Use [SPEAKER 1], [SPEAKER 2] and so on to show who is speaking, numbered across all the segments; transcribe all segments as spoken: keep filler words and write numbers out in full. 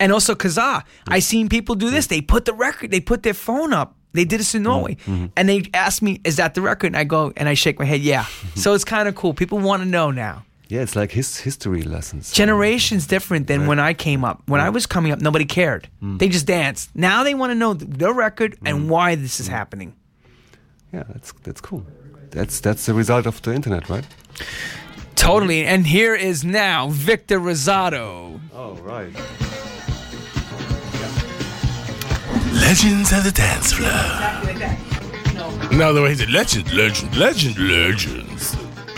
[SPEAKER 1] And also Kazaa. I seen people do this. They put the record, they put their phone up. They did this in Norway. Mm-hmm. And they asked me, is that the record? And I go, and I shake my head, yeah. So it's kind of cool. People want to know now.
[SPEAKER 2] Yeah, it's like his history lessons.
[SPEAKER 1] Generation's different than
[SPEAKER 2] right.
[SPEAKER 1] when I came up. When
[SPEAKER 2] yeah.
[SPEAKER 1] I was coming up, nobody cared. Mm. They just danced. Now they want to know the record mm. and why this is mm. happening.
[SPEAKER 2] Yeah, that's that's cool. That's that's the result of the internet, right?
[SPEAKER 1] Totally. And here is now Victor Rosado.
[SPEAKER 2] Oh, right.
[SPEAKER 3] Legends of the dance floor.
[SPEAKER 1] Exactly like that. No.
[SPEAKER 3] No, the way he said, legend, legend, legend, legends.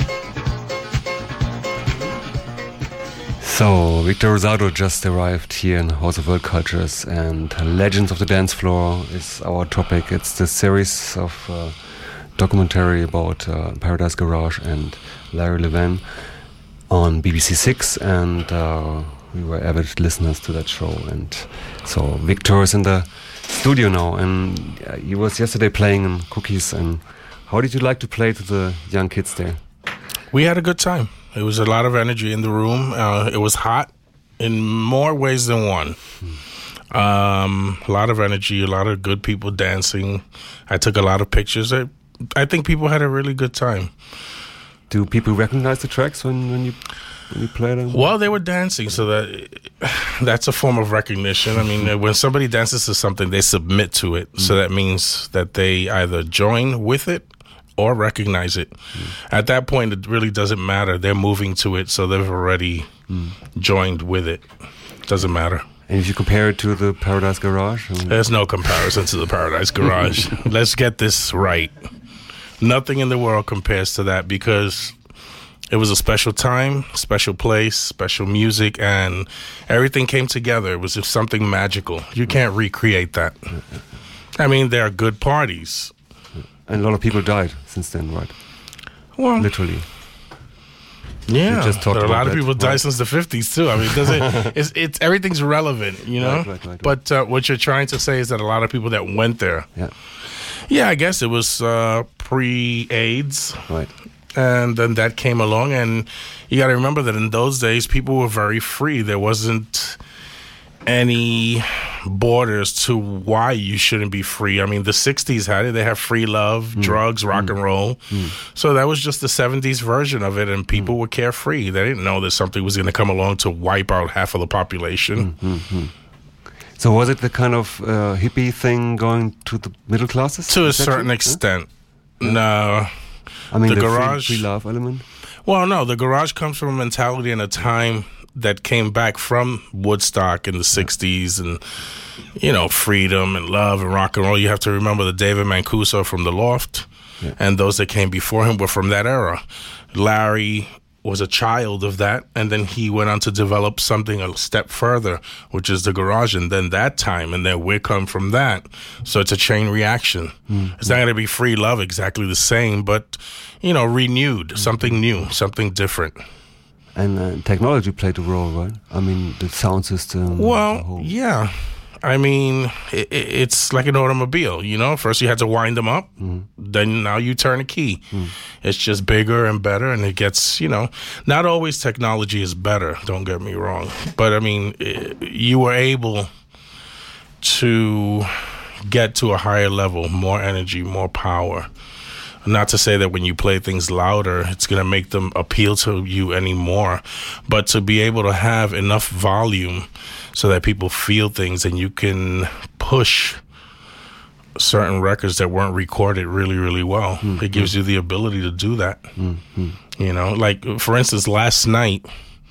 [SPEAKER 2] So, Victor Rosado just arrived here in House of World Cultures, and Legends of the Dance Floor is our topic. It's the series of uh, documentary about uh, Paradise Garage and Larry Levan on B B C Six, and uh, we were avid listeners to that show. And so, Victor is in the studio now, and uh, he was yesterday playing in Cookies. And how did you like to play to the young kids there?
[SPEAKER 3] We had a good time. It was a lot of energy in the room. Uh, it was hot in more ways than one. Hmm. Um, a lot of energy, a lot of good people dancing. I took a lot of pictures. I, I think people had a really good time.
[SPEAKER 2] Do people recognize the tracks when, when you when you play them?
[SPEAKER 3] Well, they were dancing, so that that's a form of recognition. I mean, when somebody dances to something, they submit to it. Mm. So that means that they either join with it or recognize it. Mm. At that point, it really doesn't matter. They're moving to it, so they've already mm. joined with it. Doesn't matter.
[SPEAKER 2] And if you compare it to the Paradise Garage? I mean...
[SPEAKER 3] There's no comparison to the Paradise Garage. Let's get this right. Nothing in the world compares to that, because it was a special time, special place, special music, and everything came together. It was just something magical. You can't recreate that. I mean, there are good parties.
[SPEAKER 2] And a lot of people died since then, right?
[SPEAKER 3] Well,
[SPEAKER 2] literally.
[SPEAKER 3] Yeah,
[SPEAKER 2] just talked
[SPEAKER 3] a
[SPEAKER 2] about
[SPEAKER 3] lot of
[SPEAKER 2] that,
[SPEAKER 3] people
[SPEAKER 2] right?
[SPEAKER 3] died since the fifties too. I mean, does it? it's, it's everything's relevant, you know.
[SPEAKER 2] Right, right, right, right.
[SPEAKER 3] But uh, what you're trying to say is that a lot of people that went there,
[SPEAKER 2] yeah,
[SPEAKER 3] yeah, I guess it was uh, pre-AIDS,
[SPEAKER 2] right?
[SPEAKER 3] And then that came along, and you got to remember that in those days, people were very free. There wasn't any borders to why you shouldn't be free. I mean, the sixties had it. They have free love, mm. drugs, rock mm. and roll. Mm. So that was just the seventies version of it, and people mm. were carefree. They didn't know that something was going to come along to wipe out half of the population.
[SPEAKER 2] Mm-hmm. So was it the kind of uh, hippie thing going to the middle classes?
[SPEAKER 3] To a certain true? extent. Yeah? No.
[SPEAKER 2] I mean,
[SPEAKER 3] the,
[SPEAKER 2] the
[SPEAKER 3] garage,
[SPEAKER 2] free, free love element?
[SPEAKER 3] Well, no. The garage comes from a mentality and a time that came back from Woodstock in the sixties, and, you know, freedom and love and rock and roll. You have to remember that David Mancuso from The Loft, yeah. and those that came before him were from that era. Larry was a child of that, and then he went on to develop something a step further, which is the garage, and then that time, and then we come from that. So it's a chain reaction. Mm-hmm. It's not going to be free love exactly the same, but, you know, renewed, mm-hmm. something new, something different.
[SPEAKER 2] And uh, technology played a role, right? I mean, the sound system.
[SPEAKER 3] Well,
[SPEAKER 2] the whole...
[SPEAKER 3] yeah. I mean, it, it's like an automobile, you know? First you had to wind them up, mm. then now you turn a key. Mm. It's just bigger and better, and it gets, you know, not always technology is better, don't get me wrong. But, I mean, it, you were able to get to a higher level, more energy, more power. Not to say that when you play things louder, it's going to make them appeal to you anymore, but to be able to have enough volume so that people feel things, and you can push certain records that weren't recorded really, really well. Mm-hmm. It gives you the ability to do that. Mm-hmm. You know, like, for instance, last night,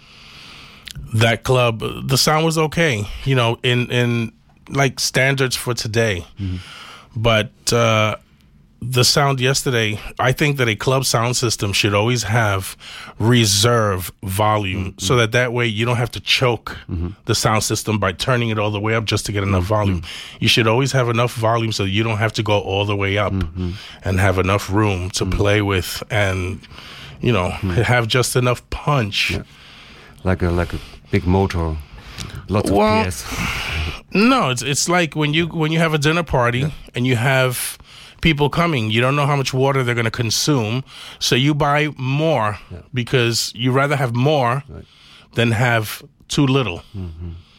[SPEAKER 3] that club, the sound was okay, you know, in, in like standards for today. Mm-hmm. But, uh, the sound yesterday, I think that a club sound system should always have reserve volume, mm-hmm. so that that way you don't have to choke mm-hmm. the sound system by turning it all the way up just to get enough volume. Mm-hmm. You should always have enough volume so you don't have to go all the way up, mm-hmm. and have enough room to mm-hmm. play with, and, you know, mm-hmm. have just enough punch.
[SPEAKER 2] Yeah. Like a like a big motor. Lots of
[SPEAKER 3] well,
[SPEAKER 2] P S.
[SPEAKER 3] No, it's it's like when you when you have a dinner party, yeah. and you have people coming, you don't know how much water they're going to consume, so you buy more, yeah. because you rather have more, right. than have too little. Mm-hmm.